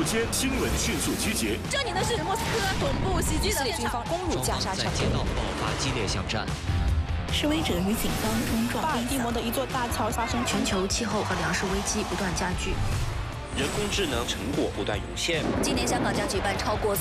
间新闻迅速集结。 这里呢是莫斯科恐怖袭击的军方攻入加沙城， 街道爆发激烈巷战。 示威者与警方冲撞。 巴尔的摩的一座大桥发生全球气候和粮食危机不断加剧。 人工智能成果不断涌现。 今年香港将举办超过